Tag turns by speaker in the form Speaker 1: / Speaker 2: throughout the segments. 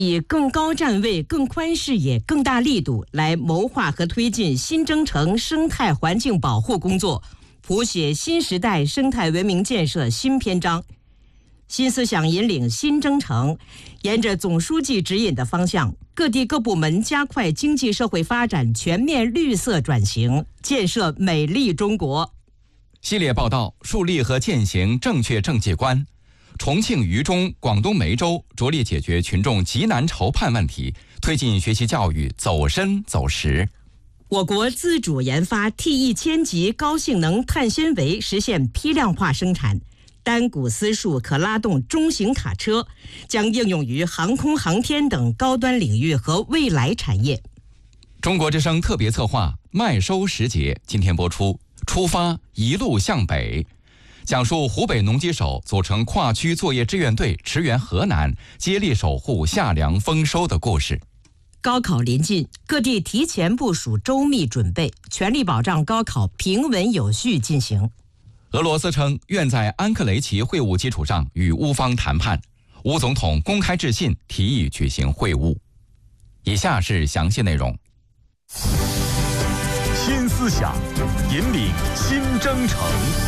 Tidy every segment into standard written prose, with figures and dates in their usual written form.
Speaker 1: 以更高站位、更宽视野、更大力度来谋划和推进新征程生态环境保护工作，谱写新时代生态文明建设新篇章。新思想引领新征程，沿着总书记指引的方向，各地各部门加快经济社会发展全面绿色转型，建设美丽中国。
Speaker 2: 系列报道树立和践行正确政界观。重庆渝中、广东梅州着力解决群众急难愁盼问题，推进学习教育走深走实。
Speaker 1: 我国自主研发 T1000 级高性能碳纤维实现批量化生产，单股丝束可拉动中型卡车，将应用于航空航天等高端领域和未来产业。
Speaker 2: 中国之声特别策划麦收时节今天播出，出发一路向北，讲述湖北农机手组成跨区作业志愿队驰援河南，接力守护夏粮丰收的故事。
Speaker 1: 高考临近，各地提前部署周密准备，全力保障高考平稳有序进行。
Speaker 2: 俄罗斯称愿在安克雷奇会晤基础上与乌方谈判，乌总统公开致信提议举行会晤。以下是详细内容。
Speaker 3: 新思想引领新征程。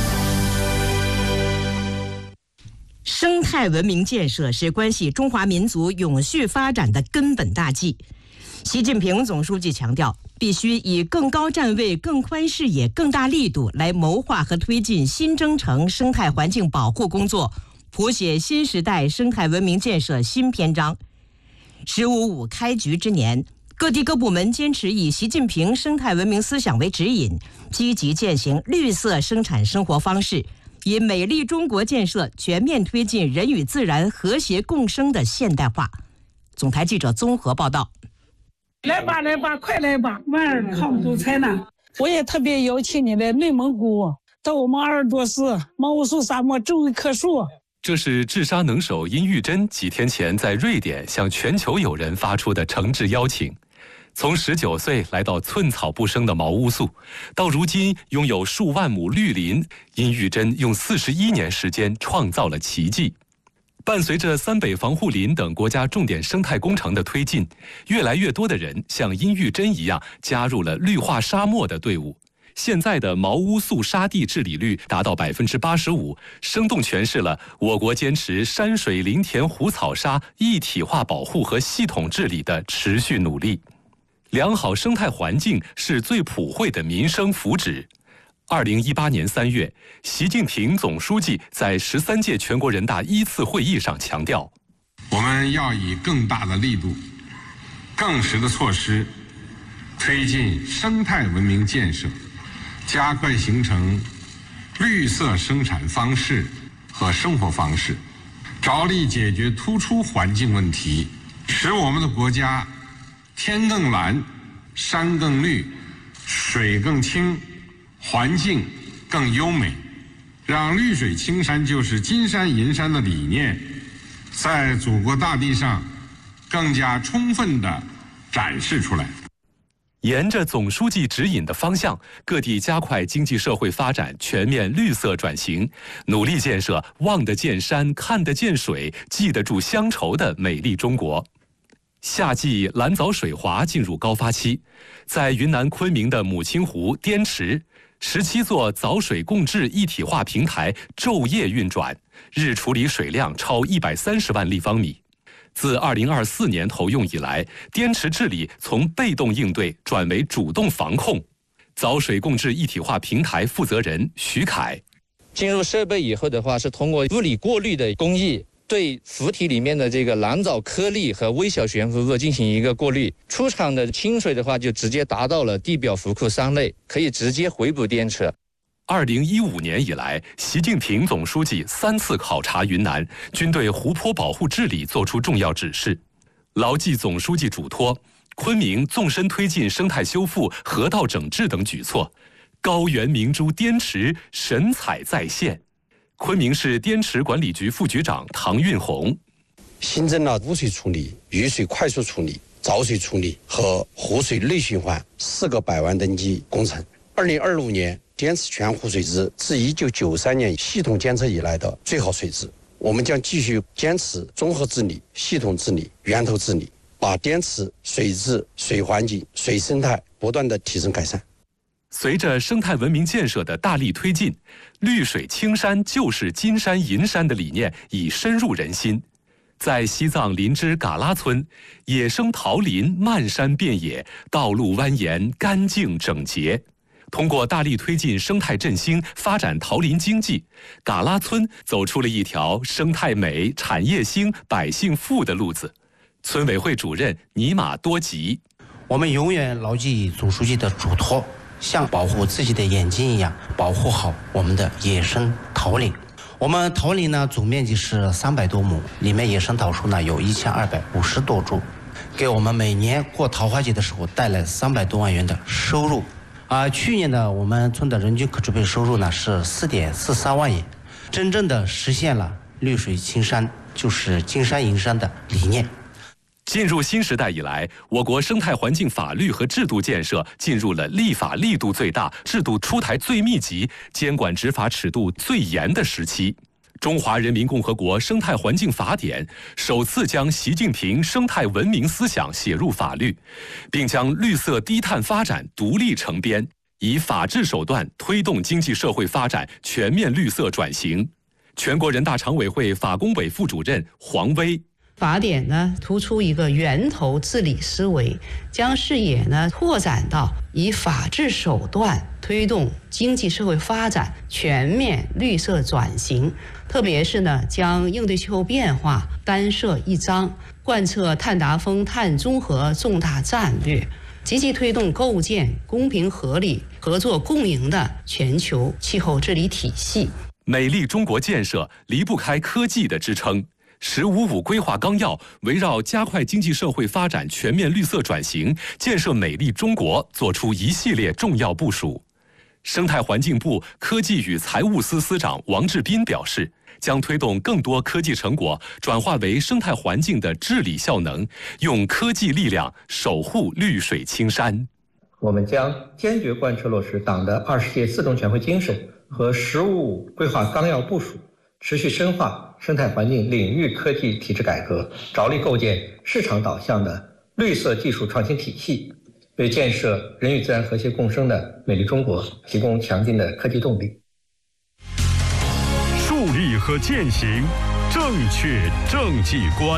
Speaker 1: 生态文明建设是关系中华民族永续发展的根本大计。习近平总书记强调，必须以更高站位、更宽视野、更大力度来谋划和推进新征程生态环境保护工作，谱写新时代生态文明建设新篇章。“15+5”开局之年，各地各部门坚持以习近平生态文明思想为指引，积极践行绿色生产生活方式，以美丽中国建设全面推进人与自然和谐共生的现代化。总台记者综合报道。
Speaker 4: 来吧来吧，快来吧，晚儿靠不住才呢。我也特别邀请你来内蒙古，到我们鄂尔多斯毛乌素沙漠种一棵树。
Speaker 5: 这是治沙能手殷玉珍几天前在瑞典向全球友人发出的诚挚邀请。从19岁来到寸草不生的毛乌素，到如今拥有数万亩绿林，殷玉珍用41年时间创造了奇迹。伴随着三北防护林等国家重点生态工程的推进，越来越多的人像殷玉珍一样加入了绿化沙漠的队伍。现在的毛乌素沙地治理率达到85%，生动诠释了我国坚持山水林田湖草沙一体化保护和系统治理的持续努力。良好生态环境是最普惠的民生福祉。2018年3月，习近平总书记在13届全国人大1次会议上强调，
Speaker 6: 我们要以更大的力度、更实的措施，推进生态文明建设，加快形成绿色生产方式和生活方式，着力解决突出环境问题，使我们的国家天更蓝、山更绿、水更清、环境更优美，让绿水青山就是金山银山的理念在祖国大地上更加充分地展示出来。
Speaker 5: 沿着总书记指引的方向，各地加快经济社会发展全面绿色转型，努力建设望得见山、看得见水、记得住乡愁的美丽中国。夏季蓝藻水华进入高发期，在云南昆明的母亲湖滇池，17座藻水共治一体化平台昼夜运转，日处理水量超130万立方米。自2024年投用以来，滇池治理从被动应对转为主动防控。藻水共治一体化平台负责人徐凯，
Speaker 7: 进入设备以后的话，是通过物理过滤的工艺，对浮体里面的这个蓝藻颗粒和微小悬浮物进行一个过滤，出厂的清水的话就直接达到了地表浮库3类，可以直接回补滇池。
Speaker 5: 2015年以来，习近平总书记3次考察云南，均对湖泊保护治理作出重要指示。牢记总书记嘱托，昆明纵深推进生态修复、河道整治等举措，高原明珠滇池神采再现。昆明市滇池管理局副局长唐运红，
Speaker 8: 新增了污水处理、雨水快速处理、藻水处理和湖水内循环4个100万吨级工程。2025年滇池全湖水质是1993年系统监测以来的最好水质。 我们将继续坚持综合治理、系统治理、源头治理，把滇池水质、水环境、水生态不断的提升改善。
Speaker 5: 随着生态文明建设的大力推进，绿水青山就是金山银山的理念已深入人心。在西藏林芝嘎拉村，野生桃林漫山遍野，道路蜿蜒，干净整洁。通过大力推进生态振兴、发展桃林经济，嘎拉村走出了一条生态美、产业兴、百姓富的路子。村委会主任尼玛多吉：
Speaker 9: 我们永远牢记总书记的嘱托，像保护自己的眼睛一样，保护好我们的野生桃林。我们桃林呢，总面积是300多亩，里面野生桃树呢有1250多株，给我们每年过桃花节的时候带来300多万元的收入。去年呢，我们村的人均可支配收入呢是4.43万元，真正的实现了绿水青山就是金山银山的理念。
Speaker 5: 进入新时代以来，我国生态环境法律和制度建设进入了立法力度最大、制度出台最密集、监管执法尺度最严的时期。中华人民共和国生态环境法典首次将习近平生态文明思想写入法律，并将绿色低碳发展独立成编，以法治手段推动经济社会发展全面绿色转型。全国人大常委会法工委副主任黄威：
Speaker 10: 法典呢，突出一个源头治理思维，将视野呢拓展到以法治手段推动经济社会发展全面绿色转型，特别是呢，将应对气候变化单设一章，贯彻碳达峰、碳中和重大战略，积极推动构建公平合理、合作共赢的全球气候治理体系。
Speaker 5: 美丽中国建设离不开科技的支撑。“15+5”规划纲要围绕加快经济社会发展全面绿色转型、建设美丽中国作出一系列重要部署。生态环境部科技与财务司司长王志斌表示，将推动更多科技成果转化为生态环境的治理效能，用科技力量守护绿水青山。
Speaker 11: 我们将坚决贯彻落实党的20届4中全会精神和“15+5”规划纲要部署，持续深化生态环境领域科技体制改革，着力构建市场导向的绿色技术创新体系，为建设人与自然和谐共生的美丽中国提供强劲的科技动力。
Speaker 3: 树立和践行正确政绩观。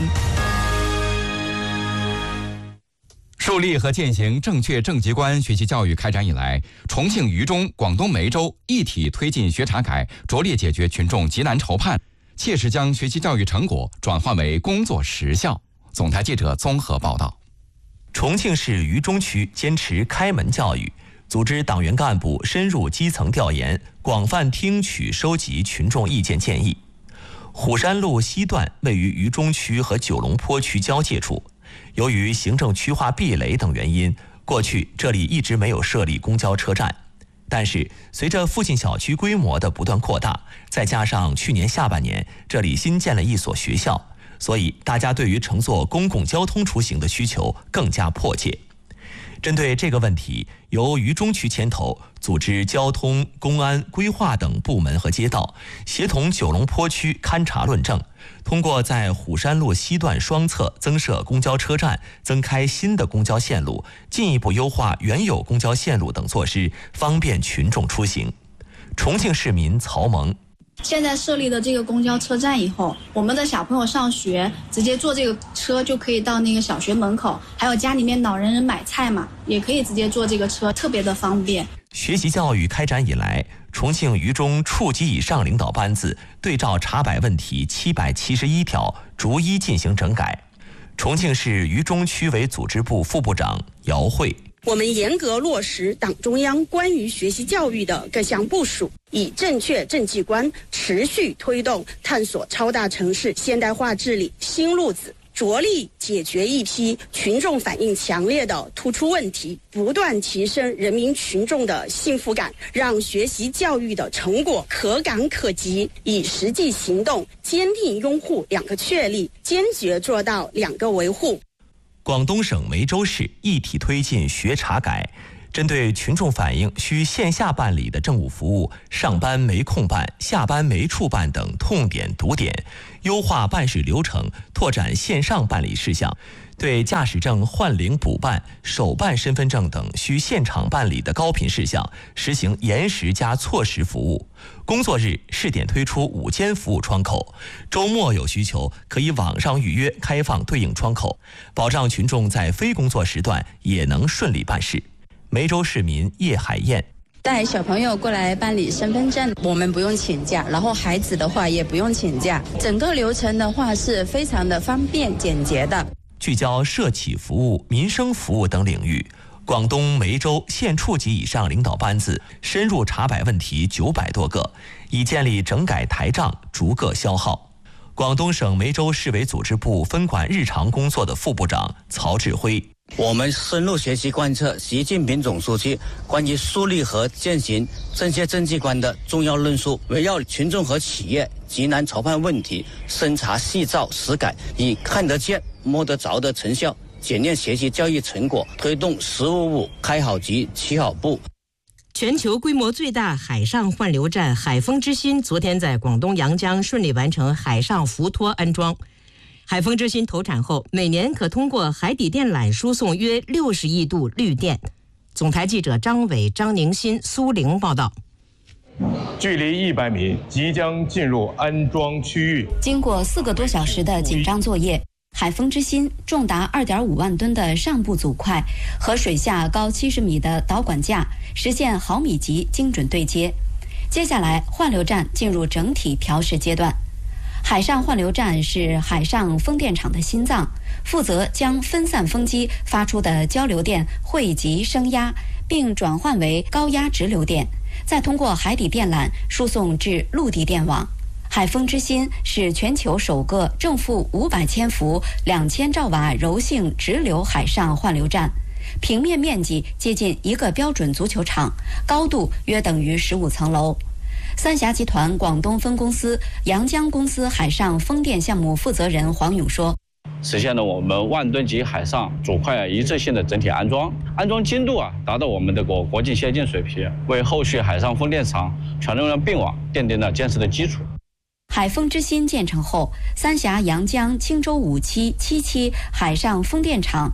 Speaker 2: 树立和践行正确政绩观学习教育开展以来，重庆渝中、广东梅州一体推进学查改，着力解决群众急难愁盼，切实将学习教育成果转化为工作实效。总台记者综合报道。
Speaker 12: 重庆市渝中区坚持开门教育，组织党员干部深入基层调研，广泛听取收集群众意见建议。虎山路西段位于渝中区和九龙坡区交界处，由于行政区划壁垒等原因，过去这里一直没有设立公交车站。但是随着附近小区规模的不断扩大，再加上去年下半年这里新建了一所学校，所以大家对于乘坐公共交通出行的需求更加迫切。针对这个问题，由渝中区牵头，组织交通、公安、规划等部门和街道，协同九龙坡区勘查论证，通过在虎山路西段双侧增设公交车站、增开新的公交线路，进一步优化原有公交线路等措施，方便群众出行。重庆市民曹萌：
Speaker 13: 现在设立的这个公交车站以后，我们的小朋友上学直接坐这个车就可以到那个小学门口，还有家里面老人买菜嘛，也可以直接坐这个车，特别的方便。
Speaker 12: 学习教育开展以来，重庆渝中处级以上领导班子对照查摆问题771条，逐一进行整改。重庆市渝中区委组织部副部长姚慧：
Speaker 14: 我们严格落实党中央关于学习教育的各项部署，以正确政绩观持续推动探索超大城市现代化治理新路子，着力解决一批群众反映强烈的突出问题，不断提升人民群众的幸福感，让学习教育的成果可感可及，以实际行动坚定拥护2个确立，坚决做到2个维护。
Speaker 12: 广东省梅州市一体推进学查改， 针对群众反映需线下办理的政务服务，上班没空办、下班没处办等痛点堵点，优化办事流程，拓展线上办理事项。对驾驶证换领补办、手办身份证等需现场办理的高频事项，实行延时加错时服务。工作日试点推出5间服务窗口，周末有需求可以网上预约，开放对应窗口，保障群众在非工作时段也能顺利办事。梅州市民叶海燕。
Speaker 15: 带小朋友过来办理身份证，我们不用请假，然后孩子的话也不用请假，整个流程的话是非常的方便简洁的。
Speaker 12: 聚焦社企服务、民生服务等领域，广东梅州县处级以上领导班子深入查摆问题900多个，已建立整改台账，逐个消耗。广东省梅州市委组织部分管日常工作的副部长曹志辉。
Speaker 16: 我们深入学习贯彻习近平总书记关于树立和践行正确政绩观的重要论述，围绕群众和企业急难潮盼问题，深查细造实改，以看得见摸得着的成效检验学习教育成果，推动“15+5”开好局、起好步。
Speaker 1: 全球规模最大海上换流站海丰之心昨天在广东阳江顺利完成海上浮托安装。海丰之心投产后，每年可通过海底电缆输送约60亿度绿电。总台记者张伟、张宁新、苏玲报道。
Speaker 3: 距离100米，即将进入安装区域。
Speaker 17: 经过4个多小时的紧张作业，海丰之心重达2.5万吨的上部组块和水下高70米的导管架实现毫米级精准对接。接下来，换流站进入整体调试阶段。海上换流站是海上风电场的心脏，负责将分散风机发出的交流电汇集升压，并转换为高压直流电，再通过海底电缆输送至陆地电网。海丰之心是全球首个正负500千伏、2000兆瓦柔性直流海上换流站，平面面积接近1个标准足球场，高度约等于15层楼。三峡集团广东分公司阳江公司海上风电项目负责人黄勇说，
Speaker 18: 实现了我们万吨级海上组块一次性的整体安装，安装精度达到我们的国际先进水平，为后续海上风电场全容量并网奠定了坚实的基础。
Speaker 17: 海丰之心建成后，三峡、阳江、青州5期、7期海上风电场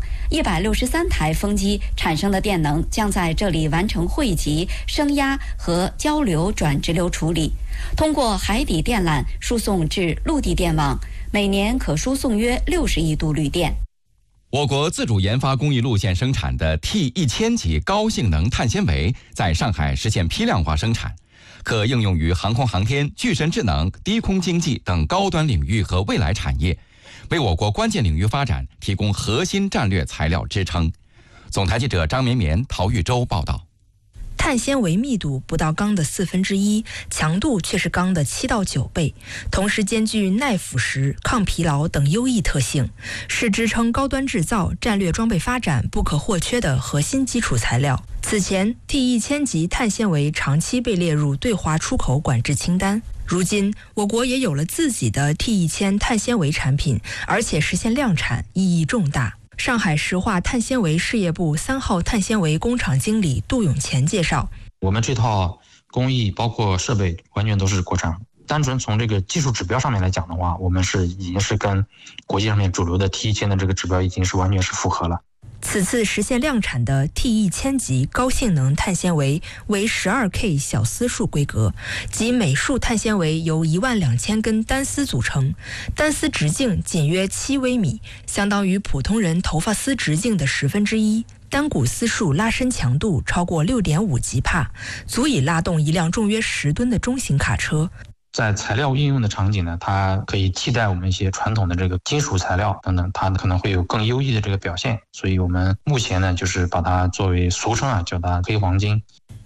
Speaker 17: 163台风机产生的电能将在这里完成汇集、升压和交流转直流处理，通过海底电缆输送至陆地电网，每年可输送约60亿度绿电。
Speaker 2: 我国自主研发工艺路线生产的 T1000 级高性能碳纤维在上海实现批量化生产，可应用于航空航天、具身智能、低空经济等高端领域和未来产业，为我国关键领域发展提供核心战略材料支撑。总台记者张绵绵、陶玉洲报道。
Speaker 19: 碳纤维密度不到钢的1/4，强度却是钢的7到9倍，同时兼具耐腐蚀、抗疲劳等优异特性，是支撑高端制造、战略装备发展不可或缺的核心基础材料。此前 T1000 级碳纤维长期被列入对华出口管制清单，如今我国也有了自己的 T1000 碳纤维产品，而且实现量产，意义重大。上海石化碳纤维事业部3号碳纤维工厂经理杜永乾介绍，
Speaker 20: 我们这套工艺包括设备完全都是国产，单纯从这个技术指标上面来讲的话，我们已经是跟国际上面主流的 T1000 的这个指标已经是完全是符合了。
Speaker 19: 此次实现量产的 T1000 级高性能碳纤维为 12K 小丝束规格，即每束碳纤维由12000根单丝组成，单丝直径仅约7微米，相当于普通人头发丝直径的1/10。单股丝束拉伸强度超过6.5吉帕，足以拉动一辆重约10吨的中型卡车。
Speaker 20: 在材料应用的场景呢，它可以替代我们一些传统的这个金属材料等等，它可能会有更优异的这个表现。所以我们目前呢，就是把它作为俗称叫它黑黄金。